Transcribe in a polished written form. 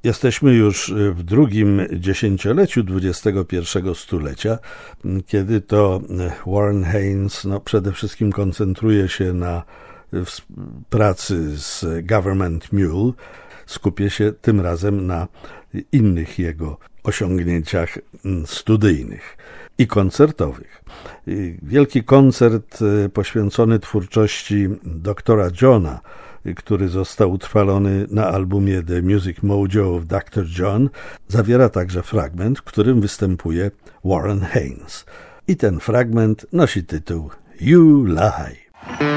Jesteśmy już w drugim dziesięcioleciu XXI stulecia, kiedy to Warren Haynes przede wszystkim koncentruje się na pracy z Government Mule, skupia się tym razem na innych jego osiągnięciach studyjnych i koncertowych. Wielki koncert poświęcony twórczości doktora Johna, który został utrwalony na albumie The Music Mojo of Dr. John, zawiera także fragment, w którym występuje Warren Haynes. I ten fragment nosi tytuł You Lie.